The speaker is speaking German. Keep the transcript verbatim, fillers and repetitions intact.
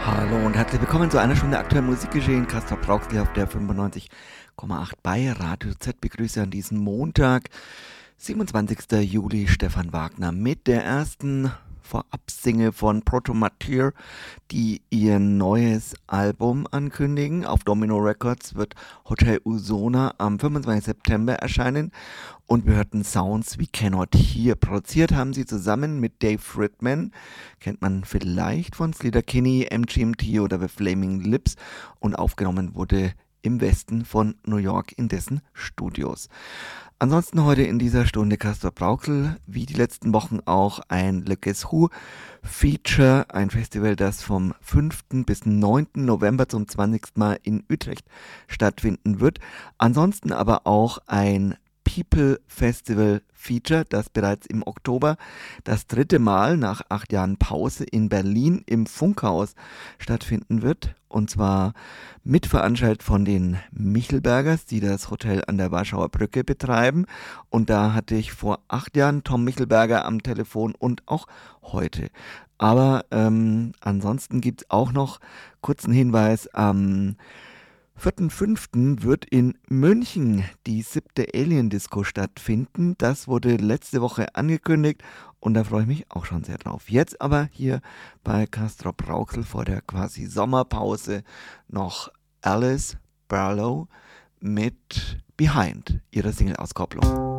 Hallo und herzlich willkommen zu einer Stunde aktuell Musikgeschehen. Castrop Rauxel auf der fünfundneunzig Komma acht bei Radio Z begrüße an diesem Montag, siebenundzwanzigsten Juli, Stefan Wagner mit der ersten Vorabsingle von Proto Martyr, die ihr neues Album ankündigen. Auf Domino Records wird Hotel Usona am fünfundzwanzigsten September erscheinen und wir hörten Sounds We Cannot Hear. Produziert haben sie zusammen mit Dave Fridman, kennt man vielleicht von Sleater-Kinney, M G M T oder The Flaming Lips, und aufgenommen wurde im Westen von New York in dessen Studios. Ansonsten heute in dieser Stunde Castrop Rauxel, wie die letzten Wochen auch ein Le Guess Who Feature, ein Festival, das vom fünften bis neunten November zum zwanzigsten Mal in Utrecht stattfinden wird. Ansonsten aber auch ein People Festival Feature, das bereits im Oktober das dritte Mal nach acht Jahren Pause in Berlin im Funkhaus stattfinden wird. Und zwar mitveranstaltet von den Michelbergers, die das Hotel an der Warschauer Brücke betreiben. Und da hatte ich vor acht Jahren Tom Michelberger am Telefon und auch heute. Aber ähm, ansonsten gibt es auch noch kurzen Hinweis am vierten fünften wird in München die siebte Alien Disco stattfinden. Das wurde letzte Woche angekündigt und da freue ich mich auch schon sehr drauf. Jetzt aber hier bei Castrop Rauxel vor der quasi Sommerpause noch Alice Barlow mit Behind, ihrer Single-Auskopplung.